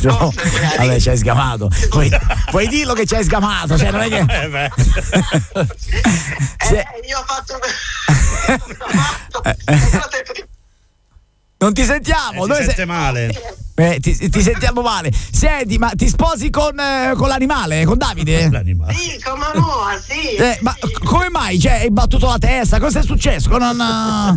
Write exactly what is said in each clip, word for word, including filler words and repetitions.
No? Vabbè, ci hai sgamato. Puoi, puoi dirlo che ci hai sgamato, cioè non è che. Eh, beh. Se... eh, io ho fatto. Non ti sentiamo, Eh, noi si sente se... male. Eh, ti, ti sentiamo male. Senti, ma ti sposi con, eh, con l'animale, con Davide? L'animale. Sì, come no, sì. Eh, sì, ma sì. come mai? Cioè, hai battuto la testa? Cosa è successo? Con una...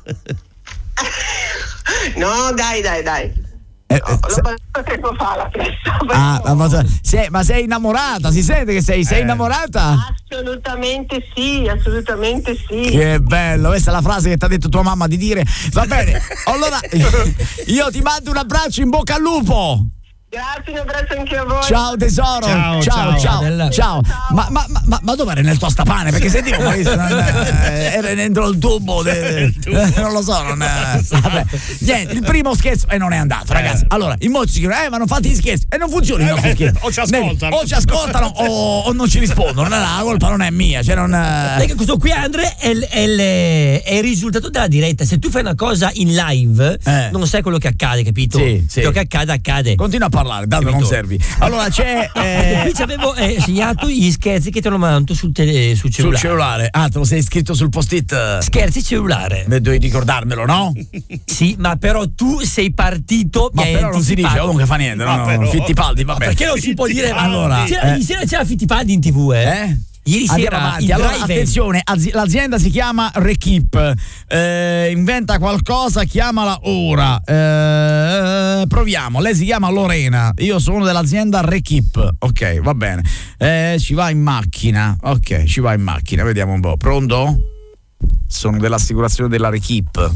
No, dai, dai, dai. Eh, No, se... lo potevo fare la festa. Ah, ma, ma, sei, ma sei innamorata? Si sente che sei, sei Eh. innamorata? Assolutamente sì, assolutamente sì. Che bello, questa è la frase che ti ha detto tua mamma di dire. Va bene, allora io ti mando un abbraccio, in bocca al lupo. Grazie, un abbraccio anche a voi. Ciao tesoro. Ciao, ciao, ciao. ciao, ciao. Ma, ma, ma, ma dove era nel tostapane? Perché sentivo ma era dentro il tubo. De, de, non lo so, non è, vabbè. Niente, il primo scherzo e non è andato, ragazzi. Allora, in molti ci dicono, eh, ma non fate gli scherzi. E non funziona il nostro scherzo. O ci ascoltano. O ci ascoltano o, o non ci rispondono. No, la colpa non è mia. Cioè non. Perché questo qui, Andre, è il, è, il, è il risultato della diretta. Se tu fai una cosa in live, Eh. non sai quello che accade, capito? Sì, sì. Quello che accade, accade. Continua a parlare, Davide, non servi. Allora c'è. Eh, Eh, qui ci avevo eh, segnato gli scherzi che te lo mando sul, tele, sul cellulare. sul cellulare. Ah, te lo sei scritto sul post-it. Scherzi cellulare. Beh, devi ricordarmelo, no? Sì, ma però tu sei partito. Ma mi hai però non si dice, anticipato. comunque fa niente, no? Ma però- Fittipaldi, vabbè. Perché non si può dire? Allora, C'era- eh. Ieri sera c'era Fittipaldi in tv, eh? Eh? Ieri Andiamo sera avanti. il Allora, drive-in. attenzione, azi- l'azienda si chiama Rekip. Eh, inventa qualcosa, chiamala ora. Eh, proviamo. Lei si chiama Lorena. Io sono dell'azienda Rekip. Ok, va bene. Eh, ci va in macchina. Ok, ci va in macchina. Vediamo un po'. Pronto? Sono dell'assicurazione della Rekip.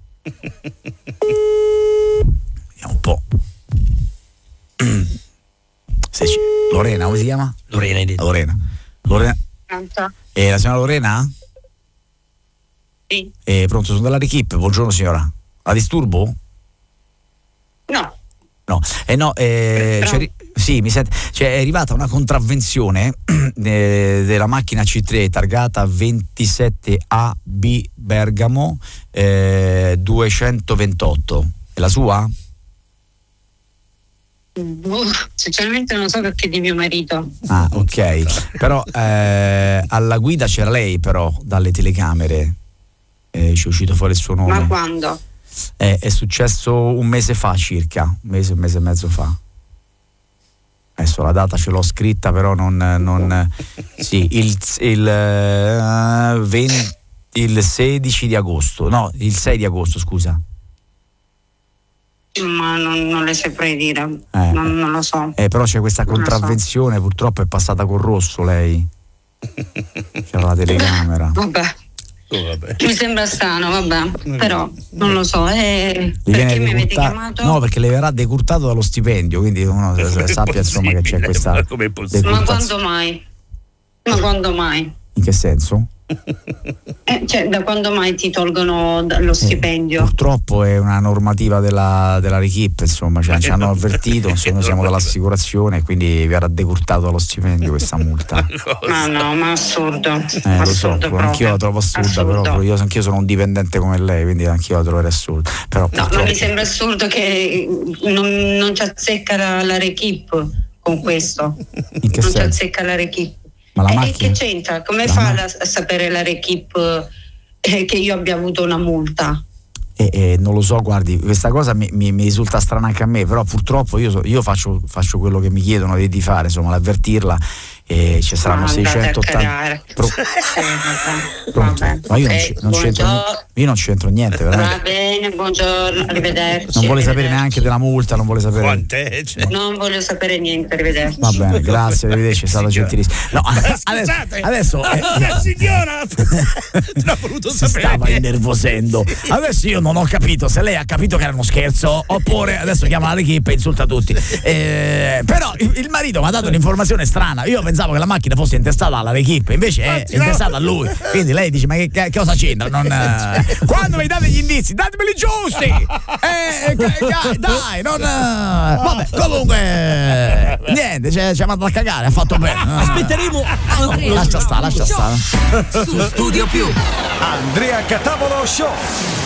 Vediamo un po'. Se ci- Lorena, come si chiama? Lorena, hai detto. Lorena. Lorena. Pronto? Eh, la signora Lorena? Sì. Eh, pronto, sono della Rekip. Buongiorno signora. La disturbo? No. No. Eh no, eh, Però- c'è ri- sì, mi sente. Cioè, è arrivata una contravvenzione eh, della macchina C tre targata ventisette A B Bergamo eh, duecentoventotto. È la sua? Boh, sinceramente non so perché di mio marito. Ah, ok. Però eh, alla guida c'era lei, però, dalle telecamere. Eh, ci è uscito fuori il suo nome. Ma quando? Eh, è successo un mese fa circa, un mese, un mese e mezzo fa. Adesso la data ce l'ho scritta, però non. non sì, il, il, eh, venti, il sedici di agosto, no, il sei di agosto, scusa. Ma non, non le saprei dire. Eh. Non, non lo so. Eh, però c'è questa Non lo so. contravvenzione, purtroppo è passata col rosso lei. C'era la telecamera. Vabbè. Oh, vabbè. Mi sembra strano, vabbè. Però non lo so. Eh, Gli viene perché mi avete decurta- chiamato? No, perché le verrà decurtato dallo stipendio, quindi uno Com'è sappia insomma che c'è possibile? questa Ma com'è possibile? Ma decurtazione. quando mai? Ma quando mai? In che senso? Eh, cioè, da quando mai ti tolgono da- lo stipendio? Eh, purtroppo è una normativa della, della Rekip, insomma, cioè, Ma ci che hanno normativa? avvertito, insomma, noi siamo Normativa. dall'assicurazione, quindi verrà decurtato dallo stipendio questa multa. Ma no, ma assurdo. Eh, lo so, assurdo proprio. anch'io la trovo assurda, Assurdo. però io anch'io sono un dipendente come lei, quindi anch'io la troverei assurda. Però No, ma purtroppo- mi sembra assurdo che non, non ci azzecca la, la Rekip con questo. in che Non ci senso? azzecca la Rekip. Ma la E macchina? che c'entra? Come La fa ma- la- a sapere la Rekip eh, che io abbia avuto una multa? Eh, eh, non lo so, guardi, questa cosa mi, mi- mi risulta strana anche a me, però purtroppo io, so- io faccio, faccio quello che mi chiedono di, di fare, insomma, l'avvertirla e ci saranno Ma andate a seicentottanta. cagare. Pro- Sì, vabbè. Pronto? Vabbè. Ma io non, Eh, ci- non c'entro, buongiorno. io non c'entro niente, Va veramente. bene, buongiorno, arrivederci. Non vuole sapere arrivederci. neanche della multa, non vuole sapere. Quant'è? Cioè, Non voglio sapere niente, arrivederci. Va bene, grazie, arrivederci, è stato Signora. gentilissimo. No, adesso, Scusate. adesso eh, La signora non ha voluto si sapere stava niente. innervosendo. Adesso io non ho capito se lei ha capito che era uno scherzo oppure adesso chiama la Rekip e insulta tutti. Eh, però il, il marito mi ha dato un'informazione strana. Io pensavo che la macchina fosse intestata alla Rekip, invece è Infatti, no. intestata a lui. Quindi lei dice: ma che, che cosa c'entra? Non, eh, quando mi date gli indizi, datemeli giusti! Eh, ca- dai, non. eh, vabbè, comunque. Niente, ci ha mandato a cagare, ha fatto bene. Aspetteremo. Lascia stare, lascia stare. Su Studio Più. Andrea Catavolo Show.